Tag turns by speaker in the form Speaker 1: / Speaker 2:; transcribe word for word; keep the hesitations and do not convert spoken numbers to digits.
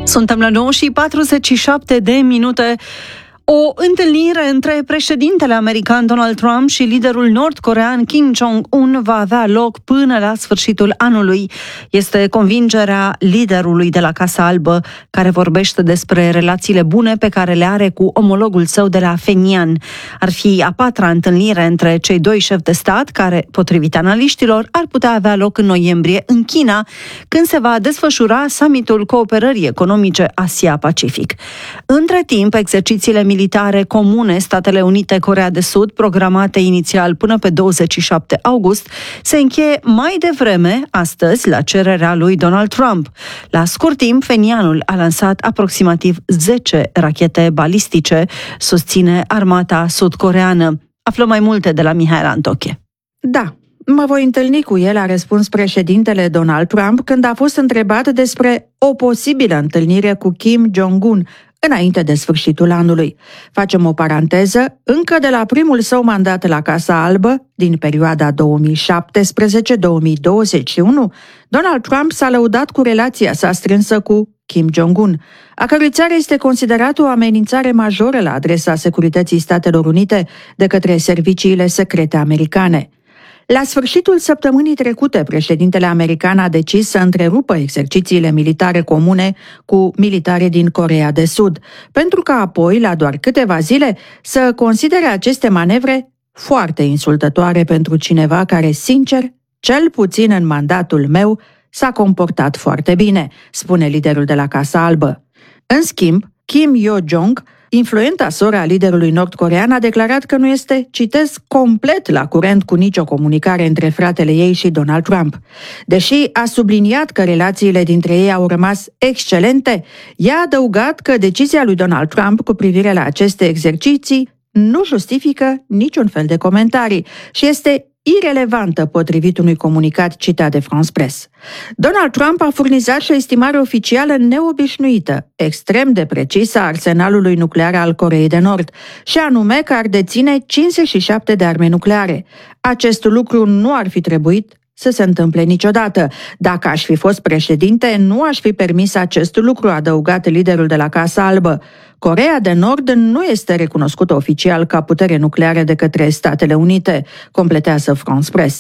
Speaker 1: Suntem la nouă și patruzeci și șapte de minute. O întâlnire între președintele american Donald Trump și liderul nord-corean Kim Jong-un va avea loc până la sfârșitul anului. Este convingerea liderului de la Casa Albă, care vorbește despre relațiile bune pe care le are cu omologul său de la Phenian. Ar fi a patra întâlnire între cei doi șefi de stat, care, potrivit analiștilor, ar putea avea loc în noiembrie în China, când se va desfășura summitul cooperării economice Asia-Pacific. Între timp, exercițiile militare militare comune Statele Unite Coreea de Sud, programate inițial până pe douăzeci și șapte august, se încheie mai devreme astăzi la cererea lui Donald Trump. La scurt timp, Phenianul a lansat aproximativ zece rachete balistice, susține armata sud-coreană. Aflăm mai multe de la Mihaela Antoche.
Speaker 2: Da, mă voi întâlni cu el, a răspuns președintele Donald Trump când a fost întrebat despre o posibilă întâlnire cu Kim Jong-un înainte de sfârșitul anului. Facem o paranteză, încă de la primul său mandat la Casa Albă, din perioada două mii șaptesprezece două mii douăzeci și unu, Donald Trump s-a lăudat cu relația sa strânsă cu Kim Jong-un, a cărui țară este considerată o amenințare majoră la adresa securității Statelor Unite de către serviciile secrete americane. La sfârșitul săptămânii trecute, președintele american a decis să întrerupă exercițiile militare comune cu militari din Coreea de Sud, pentru ca apoi, la doar câteva zile, să considere aceste manevre foarte insultătoare pentru cineva care, sincer, cel puțin în mandatul meu, s-a comportat foarte bine, spune liderul de la Casa Albă. În schimb, Kim Yo-jong, influenta sora liderului nord-corean, a declarat că nu este, citez, complet la curent cu nicio comunicare între fratele ei și Donald Trump. Deși a subliniat că relațiile dintre ei au rămas excelente, ea a adăugat că decizia lui Donald Trump cu privire la aceste exerciții nu justifică niciun fel de comentarii și este irelevantă potrivit unui comunicat citat de France Press. Donald Trump a furnizat și o estimare oficială neobișnuită, extrem de precisă a arsenalului nuclear al Coreei de Nord, și anume că ar deține cincizeci și șapte de arme nucleare. Acest lucru nu ar fi trebuit să se întâmple niciodată. Dacă aș fi fost președinte, nu aș fi permis acest lucru, a adăugat liderul de la Casa Albă. Coreea de Nord nu este recunoscută oficial ca putere nucleară de către Statele Unite, completează France Press.